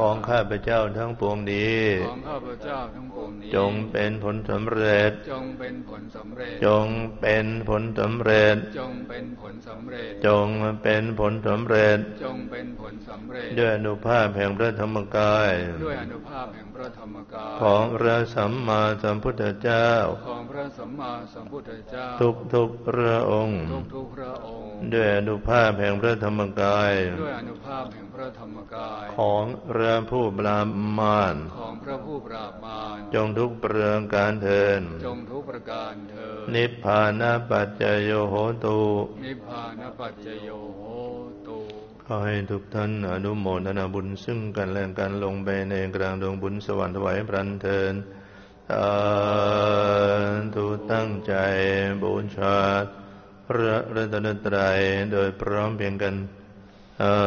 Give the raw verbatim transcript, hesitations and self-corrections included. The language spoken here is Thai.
ของข้าพเจ้าทั้งปวงนี้ของข้าพเจ้าทั้งปวงนี้จงเป็นผลสำเร็จจงเป็นผลสำเร็จจงเป็นผลสำเร็จจงเป็นผลสำเร็จจงเป็นผลสำเร็จจงเป็นผลสำเร็จด้วยอนุภาพแห่งพระธรรมกายด้วยอนุภาพแห่งพระธรรมกายของพระสัมมาสัมพุทธเจ้าของพระสัมมาสัมพุทธเจ้าทุกทุกพระองค์ทุกทุกพระองค์ด้วยอนุภาพแห่งพระธรรมกายด้วยอนุภาพแห่งพระธรรมกายของพระผู้ปราบมารของพระผู้ปราบมารจงทุกประการเทินจงทุกประการเทินนิพพานะปัจจโยโหตุนิพพานะปัจจโยโหตุขอให้ทุกท่านอนุโมทนาบุญซึ่งกันและกันลงไปในกลางดวงบุญสวรรค์ถวายพรันเทินสาธุตั้งใจบูชาพระรัตนตรัยโดยพร้อมเพรียงกัน